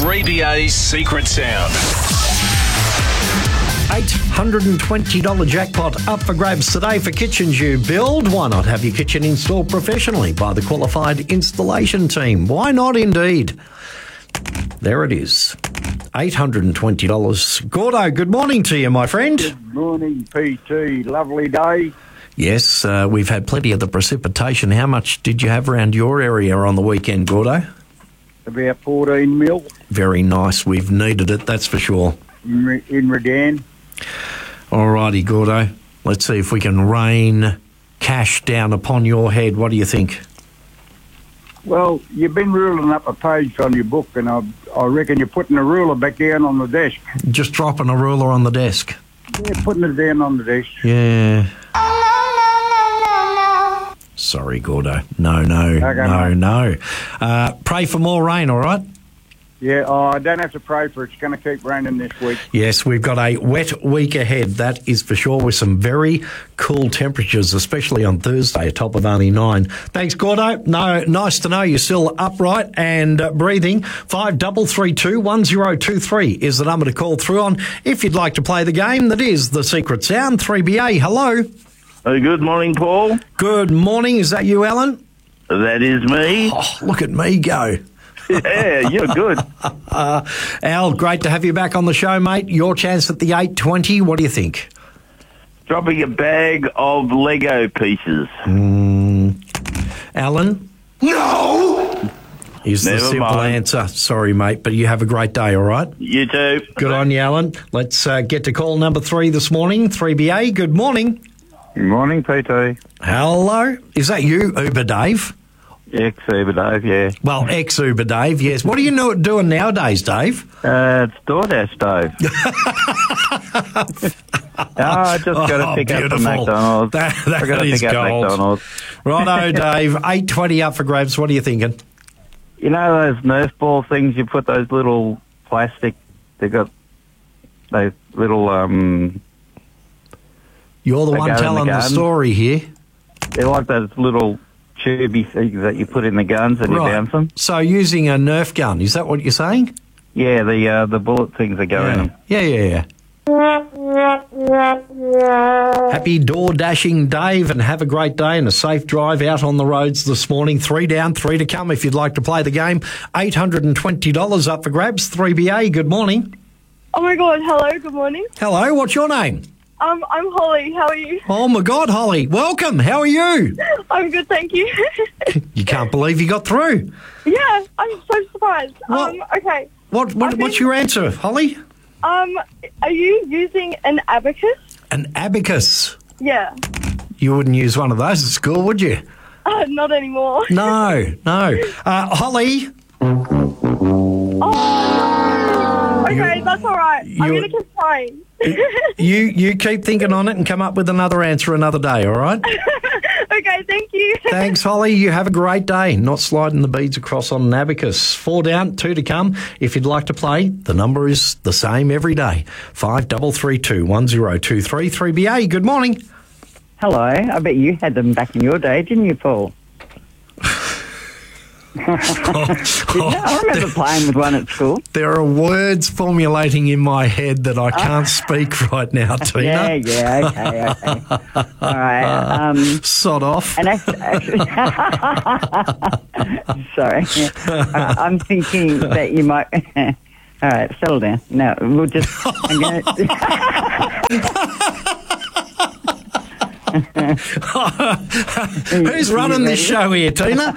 3BA's Secret Sound. $820 jackpot up for grabs today for kitchens you build. Why not have your kitchen installed professionally by the qualified installation team? Why not indeed? There it is. $820. Gordo, good morning to you, my friend. Good morning, PT. Lovely day. Yes, we've had plenty of the precipitation. How much did you have around your area on the weekend, Gordo? About 14 mil Very nice. We've needed it, that's for sure. in Redan. All righty, Gordo. Let's see if we can rain cash down upon your head. What do you think? Well, you've been ruling up a page on your book, and I reckon you're putting a ruler back down on the desk. Just dropping a ruler on the desk. Yeah, putting it down on the desk. Yeah. Sorry, Gordo. No. Pray for more rain, all right? Yeah, I don't have to pray for it. It's going to keep raining this week. Yes, we've got a wet week ahead, that is for sure, with some very cool temperatures, especially on Thursday, a top of only 9. Thanks, Gordo. No, nice to know you're still upright and breathing. 5332 1023 is the number to call through on if you'd like to play the game. That is the Secret Sound. 3BA, hello. Good morning, Paul. Good morning. Is that you, Alan? That is me. Oh, look at me go. Yeah, you're good. Al, great to have you back on the show, mate. Your chance at the 820. What do you think? Dropping a bag of Lego pieces. Alan? No! Here's the Never simple mind. answer. Sorry, mate, but you have a great day, all right? You too. Good on you, Alan. Let's get to call number 3 this morning. 3BA, good morning. Good morning, PT. Hello? Is that you, Uber Dave? Ex-Uber Dave, yeah. Well, ex-Uber Dave, yes. What are you doing nowadays, Dave? It's DoorDash Dave. I just got to pick up beautiful. from McDonald's. That is gold. Righto, Dave. 820 up for grabs. What are you thinking? You know those Nerf ball things you put those little plastic, they got those little, You're the They one go in the telling the garden. story here. they're like those little tubey things that you put in the guns and you bounce them. So using a Nerf gun, is that what you're saying? Yeah, the bullet things that go in them. Yeah. Happy door dashing, Dave, and have a great day and a safe drive out on the roads this morning. 3 down, 3 to come if you'd like to play the game. $820 up for grabs. 3BA, good morning. Oh my God, hello, good morning. Hello, what's your name? I'm Holly, how are you? Oh my God, Holly, welcome. How are you? I'm good, thank you. You can't believe you got through. Yeah, I'm so surprised. What? Okay. What's your answer, Holly? Are you using an abacus? An abacus. Yeah. You wouldn't use one of those at school, would you? Not anymore. No. Holly. Oh, okay, that's all right. I'm You- going to keep trying. You keep thinking on it and come up with another answer another day, all right? Okay, thank you. Thanks, Holly. You have a great day. Not sliding the beads across on an abacus. 4 down, 2 to come. If you'd like to play, the number is the same every day. 5332 1023 3BA. Good morning. Hello. I bet you had them back in your day, didn't you, Paul? I remember playing with one at school. There are words formulating in my head that I can't speak right now, Tina. Yeah, okay. All right. Sod off. And actually sorry. I'm thinking that you might... All right, settle down. No, we'll just... I'm gonna, Who's running this show here, Tina?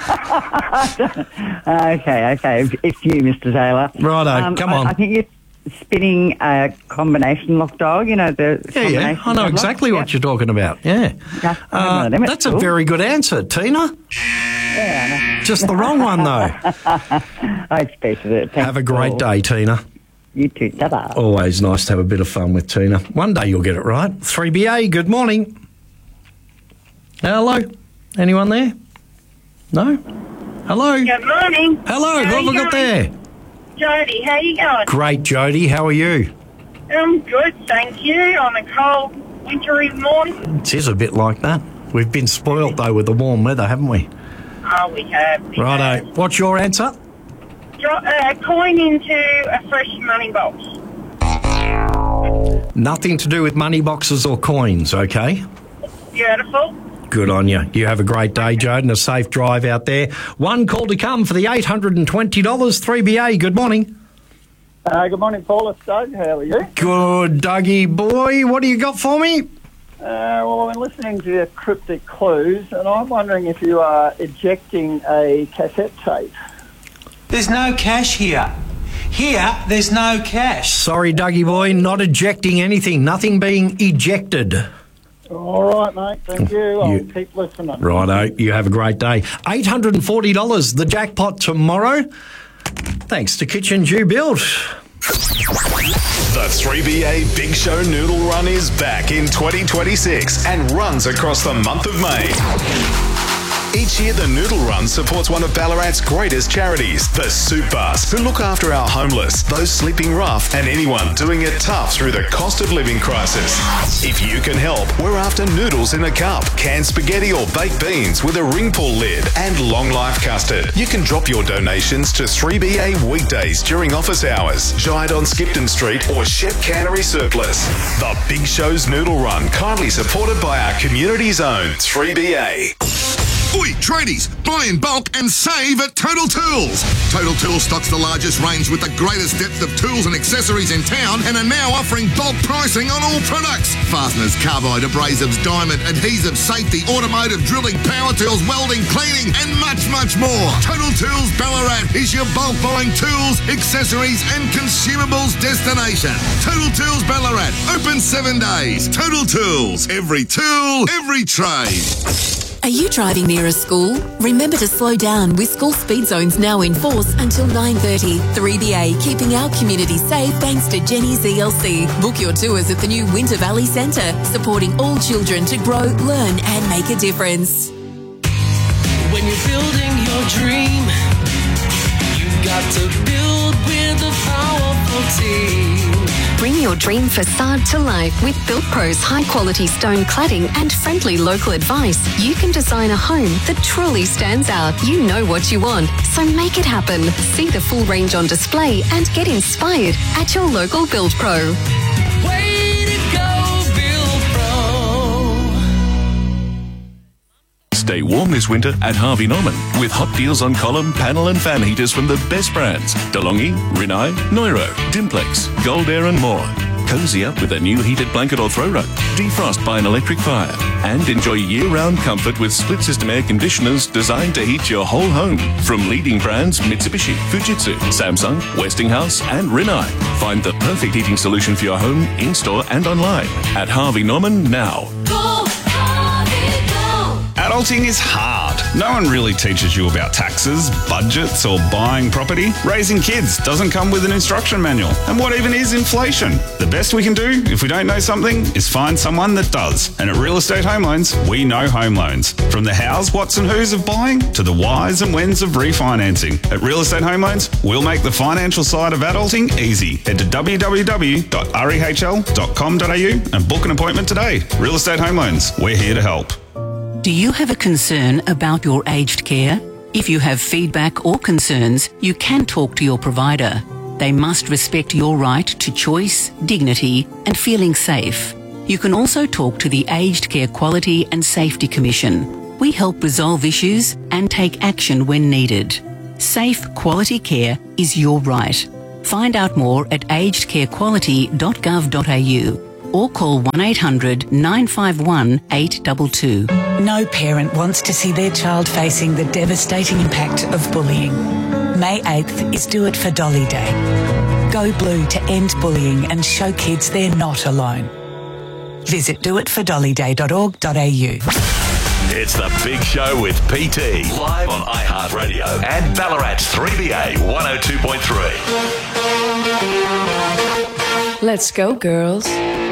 okay. It's you, Mr. Taylor. Righto, come on. I think you're spinning a combination lock dog, you know, the Yeah, I know exactly what you're talking about. Yeah. That's a very good answer, Tina. Yeah, Just the wrong one, though. I expected it. Thanks, Have a great Paul. day, Tina. You too. Ta-da. Always nice to have a bit of fun with Tina. One day you'll get it right. 3BA, good morning. Hello? Anyone there? No? Hello? Good morning. Hello, who have I got there? Jody, how you going? Great, Jody. How are you? I'm good, thank you. On a cold, wintry morning. It is a bit like that. We've been spoilt, though, with the warm weather, haven't we? Oh, we have. Righto. What's your answer? coin into a fresh money box. Nothing to do with money boxes or coins, okay? Beautiful. Good on you. You have a great day, Jode, and a safe drive out there. One call to come for the $820. 3BA, good morning. Good morning, Paul. It's Doug. How are you? Good, Dougie boy. What do you got for me? Well, I've been listening to your cryptic clues, and I'm wondering if you are ejecting a cassette tape. There's no cash here. Here, there's no cash. Sorry, Dougie boy, not ejecting anything. Nothing being ejected. All right, mate. Thank you. I'll keep listening. Righto. You have a great day. $840, the jackpot tomorrow. Thanks to Kitchen Dew Built. The 3BA Big Show Noodle Run is back in 2026 and runs across the month of May. Each year, the Noodle Run supports one of Ballarat's greatest charities, the Soup Bus, who look after our homeless, those sleeping rough, and anyone doing it tough through the cost of living crisis. If you can help, we're after noodles in a cup, canned spaghetti or baked beans with a ring pull lid, and long life custard. You can drop your donations to 3BA weekdays during office hours, Giant on Skipton Street, or Shep Cannery Surplus. The Big Show's Noodle Run, kindly supported by our community's own 3BA. Oi, tradies, buy in bulk and save at Total Tools. Total Tools stocks the largest range with the greatest depth of tools and accessories in town and are now offering bulk pricing on all products. Fasteners, carbide, abrasives, diamond, adhesives, safety, automotive, drilling, power tools, welding, cleaning, and much, much more. Total Tools Ballarat is your bulk buying tools, accessories, and consumables destination. Total Tools Ballarat, open 7 days. Total Tools, every tool, every trade. Are you driving near a school? Remember to slow down with school speed zones now in force until 9:30. 3BA, keeping our community safe thanks to Jenny's ELC. Book your tours at the new Winter Valley Centre, supporting all children to grow, learn and make a difference. When you're building your dream, you've got to build with a powerful team. Bring your dream facade to life with Built Pro's high-quality stone cladding and friendly local advice. You can design a home that truly stands out. You know what you want, so make it happen. See the full range on display and get inspired at your local Built Pro. Way to go, Built Pro. Stay warm this winter at Harvey Norman with hot deals on column, panel and fan heaters from the best brands. DeLonghi, Rinnai, Neuro, Dimplex, Gold Air and more. Cozy up with a new heated blanket or throw rug. Defrost by an electric fire. And enjoy year-round comfort with split-system air conditioners designed to heat your whole home. From leading brands Mitsubishi, Fujitsu, Samsung, Westinghouse and Rinnai. Find the perfect heating solution for your home in-store and online at Harvey Norman now. Adulting is hard. No one really teaches you about taxes, budgets, or buying property. Raising kids doesn't come with an instruction manual. And what even is inflation? The best we can do, if we don't know something, is find someone that does. And at Real Estate Home Loans, we know home loans. From the hows, whats and whos of buying to the whys and whens of refinancing. At Real Estate Home Loans, we'll make the financial side of adulting easy. Head to www.rehl.com.au and book an appointment today. Real Estate Home Loans, we're here to help. Do you have a concern about your aged care? If you have feedback or concerns, you can talk to your provider. They must respect your right to choice, dignity, and feeling safe. You can also talk to the Aged Care Quality and Safety Commission. We help resolve issues and take action when needed. Safe, quality care is your right. Find out more at agedcarequality.gov.au or call 1800 951 822. No parent wants to see their child facing the devastating impact of bullying. May 8th is Do It for Dolly Day. Go blue to end bullying and show kids they're not alone. Visit doitfordollyday.org.au. It's the Big Show with PT. Live on iHeartRadio and Ballarat's 3BA 102.3. Let's go, girls.